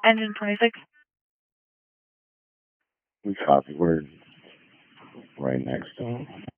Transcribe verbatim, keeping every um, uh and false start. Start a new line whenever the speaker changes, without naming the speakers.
Engine twenty-six.
We copy. We're right next to him.